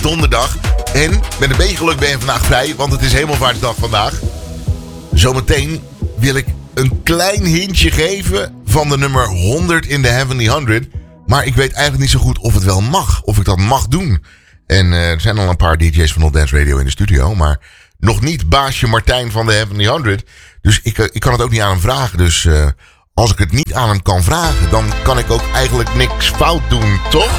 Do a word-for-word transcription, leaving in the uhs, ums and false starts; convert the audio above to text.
donderdag. En met een beetje geluk ben je vandaag vrij, want het is Hemelvaartsdag vandaag. Zometeen wil ik een klein hintje geven van de nummer honderd in de Heavenly honderd. Maar ik weet eigenlijk niet zo goed of het wel mag. Of ik dat mag doen. En uh, er zijn al een paar D J's van All Dance Radio in de studio. Maar nog niet baasje Martijn van de Heavenly honderd. Dus ik, uh, ik kan het ook niet aan hem vragen. Dus uh, als ik het niet aan hem kan vragen, dan kan ik ook eigenlijk niks fout doen, toch?